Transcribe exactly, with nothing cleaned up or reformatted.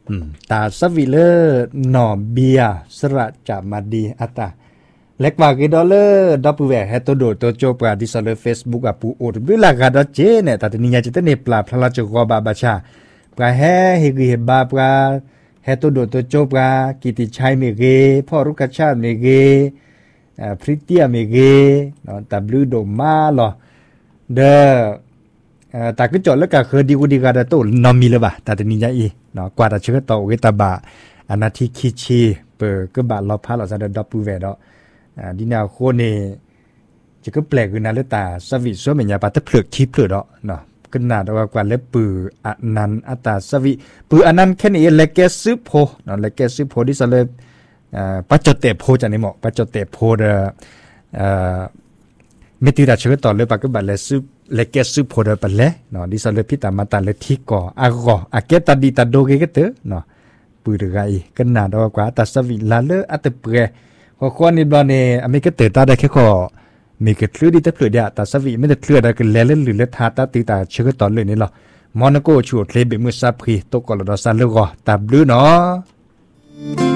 ตาสวิเลอร์หน่อเบียสระจามาดีอัตตาเล็กว่ากี่ดอลลาร์ดับเบิลแหวกให้ตัวโดดตัวโจปราดิสเลอร์เฟซบุ๊กอ่ะปูโอดบิลากาดเจเนี่ยแต่ทีนี้ยังจะต้องเนปลาพลาจกอบาบาชาปลาแห่เฮกิเฮบาปลาให้ตัวโดดตัวโจปรากิติชัยเมเกพ่อรุกชาติเมเกอ่าพริเตียเมเกเนาะตับลูโดมาหรอเด้อเอ่อตาก็จอดแล้วก็คือดีกูดีกาดาโตนอมมีเลยบ่แต่ทีนี้ยังอีเนาะกว่าจะเชื่อต่อเวตาบะอนาทิคิชีเปิดก็บาลอพาเราจะได้ดับปูแวดอ่าดินาโคนี่จะก็แปลกอยู่นะเลยตาสวิสวเหมือนยาปาตะเปลือกทิพย์เลยเนาะก็น่าจะว่ากว่าเล็บปืออนันต์อัตตาสวิปืออนันต์แค่นี้เล็กแกซึโพเนาะเล็กแกซึโพดิสเลยอ่าปัจจเตโพจันนี่หมอปัจจเตโพเดอเอ่อเมติดาเชื่อต่อเลยปากก็บัดเลยซึเล็กแกซึโพเดอปัดเลยเนาะดิสเลยพิตามาตาเลยที่ก่ออากออาเกตาดีตาโดเกเกเตเนาะปือเดกายก็น่าจะว่ากว่าตาสวิลาเลอัตเปรพอคนนี้บอลเนี่ยอเมริกาเตอตาได้แค่ข้อมีเกิดคลื่นดีแต่คลื่นเดียแต่สวีไม่ได้คลื่นได้ก็เล่นเล่นหรือเล่นทาตาตีตาเชื่อตอนเลยนี่หรอมอนาโกชัวร์เคลเบมือซาพรีตกกอลดอซันเลกอตาบลูเนาะ